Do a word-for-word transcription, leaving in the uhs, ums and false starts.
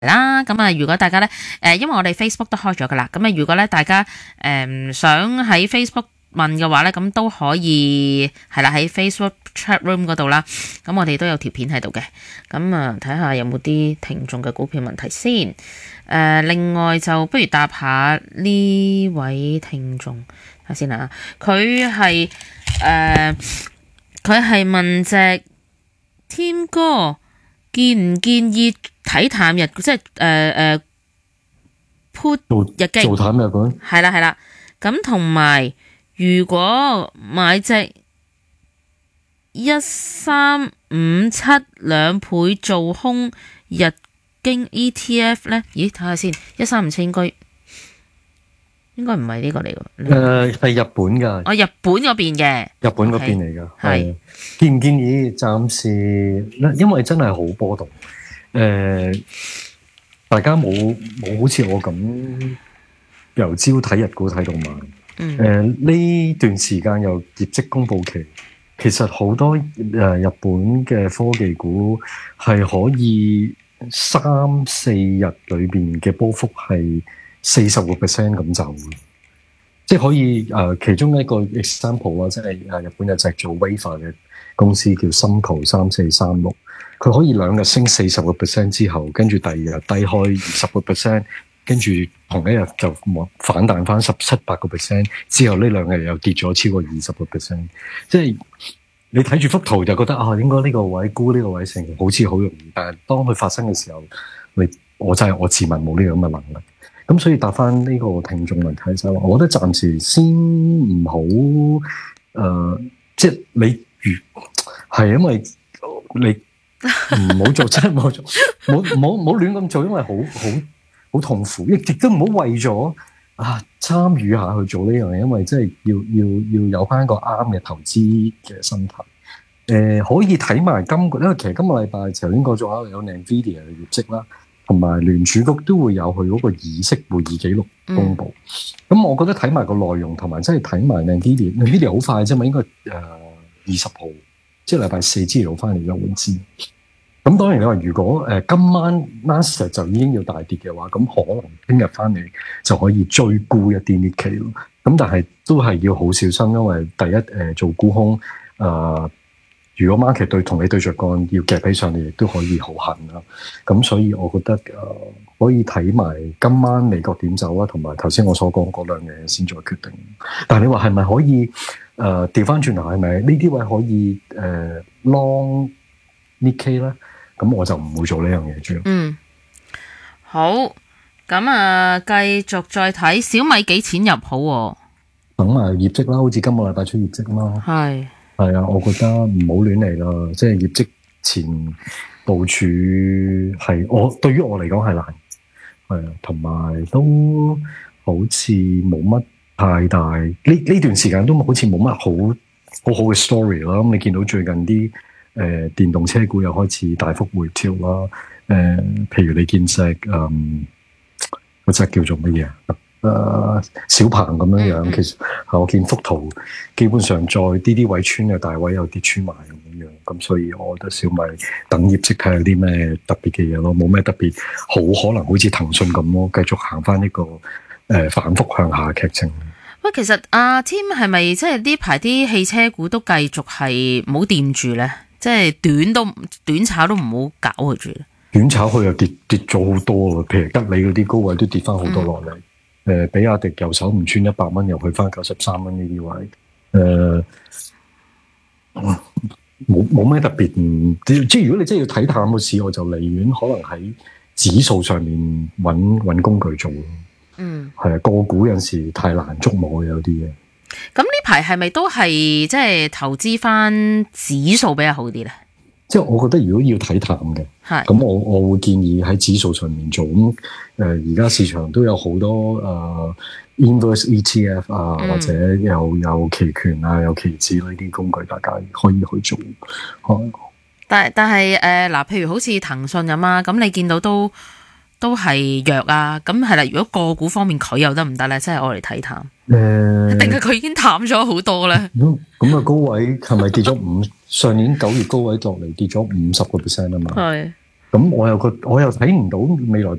啦，咁啊，如果大家咧，誒，因為我哋 Facebook 都開咗噶啦，咁啊，如果咧大家誒、呃、想喺 Facebook 問嘅話咧，咁都可以係啦，喺 Facebook chat room 嗰度啦，咁我哋都有條片喺度嘅，咁啊睇下有冇啲聽眾嘅股票問題先，誒、呃，另外就不如答下呢位聽眾睇下先啊，佢係誒佢係問隻添哥建唔建議睇淡日，即係誒誒 put 日經做淡日嗰係啦係啦，咁同埋如果買隻一三五七兩倍做空日經 E T F 咧，咦睇下先，一三五七應該應該唔係呢個嚟㗎， 誒係日本㗎， 哦日本嗰邊嘅， 日本嗰邊嚟㗎， 係建唔建議？暫時因為真係好波動。誒、呃，大家冇冇好似我咁由朝睇日股睇到晚。 嗯。 誒、呃，呢段時間又業績公佈期，其實好多誒、呃、日本嘅科技股係可以三四日裏邊嘅波幅係四十個 percent 咁走，即係可以誒、呃。其中一個 example 啦，即係誒日本有隻做 wafer 嘅公司叫深球三四三六。佢可以兩日升四十個 percent 之後，跟住第二日低開二十個 percent，跟住同一日就反彈翻十七八個 percent，之後呢兩日又跌咗超過二十個 percent。即係你睇住幅圖就覺得啊，應該呢個位沽呢個位成好似好容易，但係當佢發生嘅時候，你我真係我自問冇呢個咁嘅能力。咁所以答翻呢個聽眾問題就係話，我覺得暫時先唔好誒，即係你如係因為你。唔好做，真係唔好做，唔好唔好唔好亂咁做，因為好好好痛苦，亦亦都唔好為咗啊參與下去做呢樣嘢，因為真係要要要有翻一個啱嘅投資嘅心態。誒、呃，可以睇埋今個，因為其實今個禮拜頭先講咗有 Nvidia 嘅業績啦，同埋聯儲局都會有佢嗰個議息會議記錄公布。咁、嗯、我覺得睇埋個內容，同埋真係睇埋 Nvidia，Nvidia 好快啫嘛，應該誒二十號。即係禮拜四之後翻嚟就會知。咁當然你話如果誒、呃、今晚 Nasdaq 就已經要大跌嘅話，咁可能聽日翻嚟就可以追沽一啲啲期咯。咁但係都係要好小心，因為第一誒、呃、做沽空誒、呃，如果 market 對同你對着幹要夾起上嚟，亦都可以好狠啦。咁所以我覺得誒、呃、可以睇埋今晚美國點走啦，同埋頭先我所講嗰兩樣嘢先再決定。但係你話係咪可以？誒調翻轉頭係咪呢啲位可以誒、呃、long Nikkei 咧？咁我就唔會做呢樣嘢住。 嗯，好，咁啊，繼續再睇小米幾錢入好、啊？ 等埋業績啦，好似今個禮拜出業績啦。係係啊，我覺得唔好亂嚟啦，即係業績前部署係我對於我嚟講係難，係啊，同埋都好似冇乜。太大呢呢段時間都好似冇乜好好好嘅 story 啦。咁你見到最近啲誒、呃、電動車股又開始大幅回調啦。誒、呃，譬如你見隻誒嗰隻叫做乜嘢啊？誒、呃、小鵬咁樣樣，其實我見幅圖基本上再啲啲位穿嘅大位又跌穿埋咁樣。咁所以我覺得小米等業績睇下有啲咩特別嘅嘢咯，冇咩特別好可能好似騰訊咁咯，繼續行翻一個誒、呃、反覆向下嘅劇情。 喂，其實阿 Tim 係咪即係呢排啲汽車股都繼續係唔好掂住咧？即係短都短炒都唔好搞佢住。 短炒佢又跌跌咗好多，譬如吉利嗰啲高位都跌翻好多落嚟。誒、嗯呃，比亞迪右手唔穿一百蚊，又去翻九十三蚊呢啲位。誒、呃，冇冇咩特別？唔即係如果你真係要睇淡個市，我就寧願可能喺指數上面揾揾工具做咯。嗯，係啊，個股有陣時太難捉摸，有啲嘢。 咁呢排係咪都係即係投資翻指數比較好啲咧？ 即係我覺得如果要睇淡嘅，係咁我我會建議喺指數上面做。咁誒，而家市場都有好多誒、呃、inverse E T F 啊，嗯、或者有有期權啊，有期指呢啲工具，大家可以去做。嗯、 但係但係誒嗱，譬如好似騰訊咁啊，咁你見到都。都係弱啊，咁係啦。如果個股方面佢又得唔得咧？即係我嚟睇淡，誒、呃，定係佢已經淡咗好多咧？ 咁咁啊，高位係咪跌咗五？上年九月高位落嚟跌咗五十個 percent 啊嘛。係。咁我又覺我又睇唔到未來